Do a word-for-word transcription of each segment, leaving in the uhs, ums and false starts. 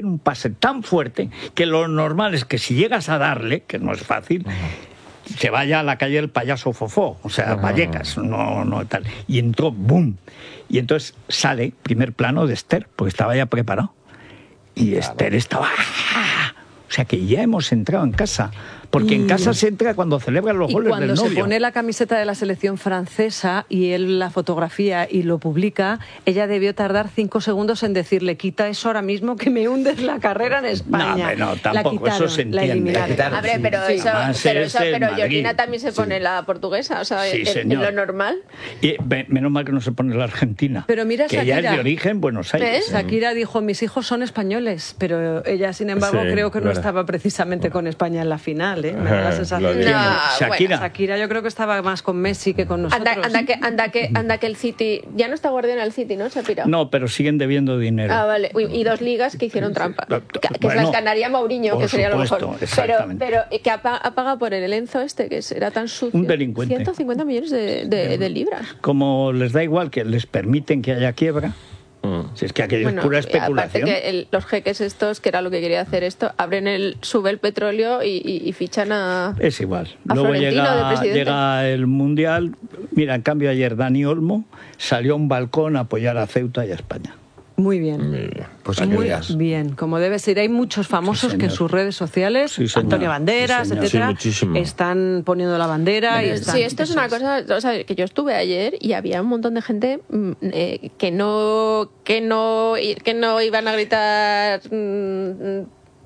tiene un pase tan fuerte que lo normal es que si llegas a darle, que no es fácil, se vaya a la calle del payaso Fofó, o sea, Vallecas, no, no tal. Y entró, ¡boom! Y entonces sale, primer plano de Esther, porque estaba ya preparado. Y claro. Esther estaba... ¡ah! O sea, que ya hemos entrado en casa. Porque y... en casa se entra cuando celebran los y goles del novio. Cuando se pone la camiseta de la selección francesa y él la fotografía y lo publica, ella debió tardar cinco segundos en decirle, quita eso ahora mismo que me hundes la carrera en España. No, no tampoco, quitaron, eso se entiende. La quitaron, a ver, pero, sí. eso, pero, eso, pero Georgina también se pone sí. la portuguesa, o sea, sí, en, en lo normal. Y menos mal que no se pone la argentina, pero mira, que Shakira, ella es de origen Buenos Aires. ¿ves? Shakira dijo, mis hijos son españoles, pero ella, sin embargo, sí, creo que no bueno. estaba precisamente con España en la final, ¿eh? Me da la sensación. No, Shakira. Bueno, Shakira yo creo que estaba más con Messi que con nosotros. Anda, anda, que, anda, que, anda que el City... Ya no está Guardiola el City, ¿no? Se ha pirado. No, pero siguen debiendo dinero. Ah, vale. Y dos ligas que hicieron trampa. Que, que bueno, es la Canaria Mourinho, que sería supuesto, lo mejor. Pero, pero que ha, ha pagado por el Enzo este, que era tan sucio. Un delincuente. ciento cincuenta millones de, de, de libras. Como les da igual que les permiten que haya quiebra... Si es que aquello bueno, es pura especulación. Aparte que el, los jeques estos, que era lo que quería hacer esto, abren el, sube el petróleo y, y, y fichan a... Es igual. A Luego llega, llega el Mundial. Mira, en cambio ayer Dani Olmo salió a un balcón a apoyar a Ceuta y a España. Muy bien. Muy bien. Pues muy bien, como debe ser. Hay muchos famosos sí, que en sus redes sociales, sí, Antonio Banderas, sí, etcétera, sí, están poniendo la bandera. Pero, y están, sí, esto es una cosa, o sea, que yo estuve ayer y había un montón de gente eh, que no que no que no iban a gritar mmm,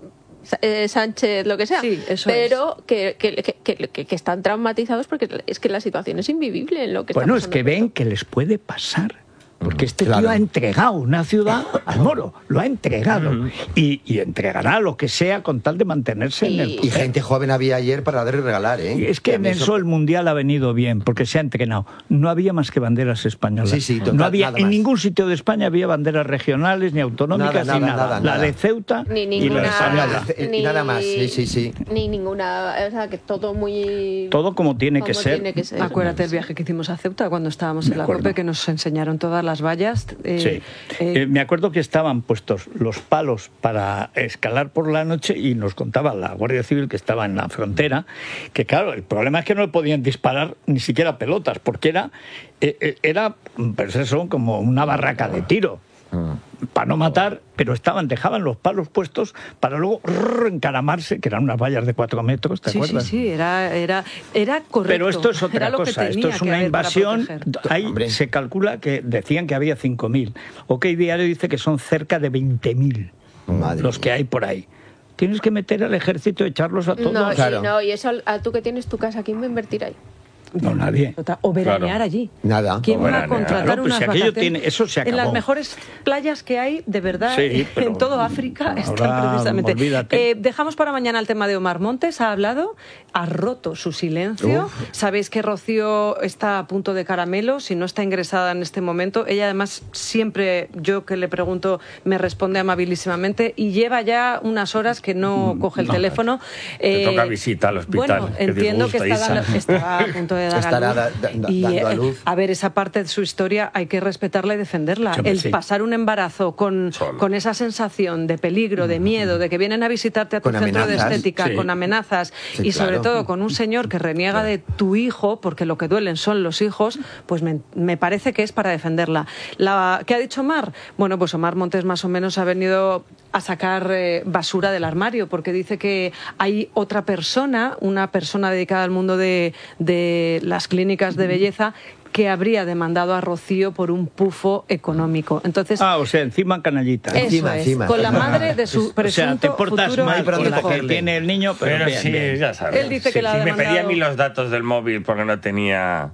eh, Sánchez, lo que sea, sí, eso pero es. que, que, que, que, que están traumatizados porque es que la situación es invivible en lo que bueno, está es que ven esto. que les puede pasar. Porque este claro. tío ha entregado una ciudad al Moro, lo ha entregado. Uh-huh. y, y entregará lo que sea con tal de mantenerse y, en el poder. Y gente joven había ayer para dar y regalar, ¿eh? Y es que en eso, eso el Mundial ha venido bien, porque se ha entrenado. No había más que banderas españolas. Sí, sí, total, no había, nada en más. ningún sitio de España había banderas regionales, ni autonómicas, nada, ni nada, nada. nada, La nada. de Ceuta ni y ninguna, la española. Ni, nada más, sí, sí, sí. Ni ninguna, o sea, que todo muy... Todo como tiene, como que, ser. tiene que ser. Acuérdate el viaje que hicimos a Ceuta cuando estábamos en la COPE, que nos enseñaron todas las vallas. Eh, sí. Eh, eh, me acuerdo que estaban puestos los palos para escalar por la noche y nos contaba la Guardia Civil que estaba en la frontera que claro, el problema es que no podían disparar ni siquiera pelotas porque era, eh, era pues eso, como una barraca de tiro para no matar, pero estaban dejaban los palos puestos para luego rrr, encaramarse, que eran unas vallas de cuatro metros, ¿te sí, acuerdas? Sí, sí, era, era, era correcto. Pero esto es otra cosa, esto es una invasión. Ahí se calcula que decían que había cinco mil. OK Diario dice que son cerca de veinte mil los que hay por ahí. Tienes que meter al ejército y echarlos a todos. No, claro. y, no, y eso, a tú que tienes tu casa, ¿quién va a invertir ahí? No, nadie. O veranear claro. allí. Nada. ¿Quién va a contratar claro, pues unas si aquello vacaciones? tiene, eso se acabó. En las mejores playas que hay, de verdad, sí, en todo África están precisamente. Eh, dejamos para mañana el tema de Omar Montes. Ha hablado, ha roto su silencio. Uf. Sabéis que Rocío está a punto de caramelo, si no está ingresada en este momento. Ella además siempre, yo que le pregunto, me responde amabilísimamente y lleva ya unas horas que no mm, coge el no, teléfono. Te eh, toca visita al hospital. Bueno, entiendo disgusta, que está, dando, está a punto de dar Estará a luz. Da, da, y, dando a luz. A ver, esa parte de su historia hay que respetarla y defenderla. Sí, el sí. pasar un embarazo con, con esa sensación de peligro, de miedo, de que vienen a visitarte a tu con centro amenazas. de estética, sí. con amenazas, sí, y sobre claro. todo con un señor que reniega de tu hijo, porque lo que duelen son los hijos, pues me, me parece que es para defenderla. La, ¿Qué ha dicho Omar? Bueno, pues Omar Montes más o menos ha venido a sacar eh, basura del armario, porque dice que hay otra persona, una persona dedicada al mundo de, de las clínicas de belleza, que habría demandado a Rocío por un pufo económico. Entonces, ah, o sea, encima canallita. Eso encima, es, encima. con la madre de su presunto o sea, te portas futuro mal con la hijo. que tiene el niño, pero, pero bien, sí, bien. ya sabes. Él dice sí, que la ha sí, me demandado... pedía a mí los datos del móvil porque no tenía...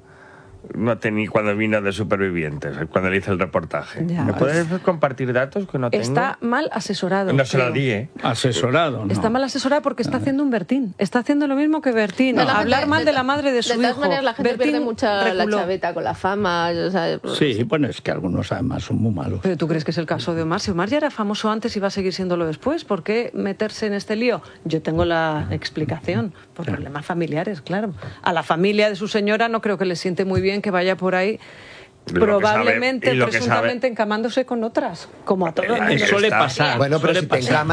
No tenía cuando vino de Supervivientes, cuando le hice el reportaje. Ya, ¿Me puedes pues, compartir datos que no tengo? Está mal asesorado. No se lo creo. di, ¿eh? Asesorado, ¿no? Está mal asesorado porque está haciendo un Bertín. Está haciendo lo mismo que Bertín. No, Hablar gente, mal de, de la madre de su hijo. De todas hijo. maneras, la gente Bertín pierde mucha reculó. la chaveta con la fama. O sea, sí, bueno, es que algunos además son muy malos. Pero ¿tú crees que es el caso de Omar? Si Omar ya era famoso antes y va a seguir siéndolo después, ¿por qué meterse en este lío? Yo tengo la explicación. Por problemas familiares, claro. A la familia de su señora no creo que le siente muy bien que vaya por ahí probablemente, sabe, presuntamente, encamándose con otras, como a todos. Suele pasar. Bueno, pero suele si pasar. te encama